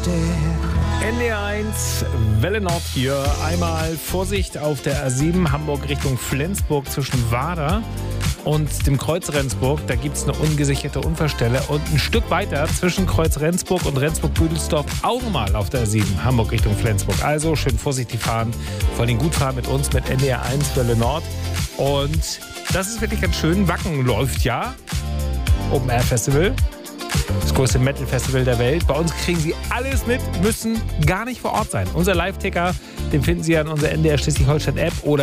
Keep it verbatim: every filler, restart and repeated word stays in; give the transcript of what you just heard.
N D R eins, Welle Nord hier. Einmal Vorsicht auf der A sieben, Hamburg Richtung Flensburg zwischen Wader und dem Kreuz Rendsburg. Da gibt es eine ungesicherte Unfallstelle. Und ein Stück weiter zwischen Kreuz Rendsburg und Rendsburg-Büdelsdorf auch nochmal auf der A sieben, Hamburg Richtung Flensburg. Also schön vorsichtig fahren, vor allem gut fahren mit uns, mit N D R eins, Welle Nord. Und das ist wirklich ganz schön. Wacken läuft ja. Open Air Festival. Das größte Metal-Festival der Welt. Bei uns kriegen Sie alles mit, müssen gar nicht vor Ort sein. Unser Live-Ticker, den finden Sie an unserer N D R Schleswig-Holstein-App oder